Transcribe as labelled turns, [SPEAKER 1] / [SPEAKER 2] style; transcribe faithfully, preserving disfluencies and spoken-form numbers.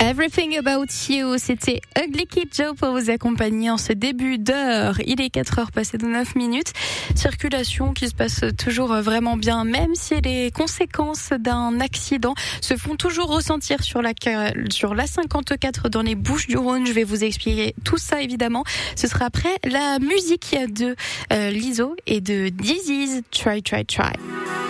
[SPEAKER 1] Everything About You, c'était Ugly Kid Joe pour vous accompagner en ce début d'heure. Il est quatre heures passées de neuf minutes. Circulation qui se passe toujours vraiment bien, même si les conséquences d'un accident se font toujours ressentir sur la, sur la cinquante-quatre dans les Bouches-du-Rhône. Je vais vous expliquer tout ça évidemment. Ce sera après la musique de euh, Lizzo et de This Is Try Try Try.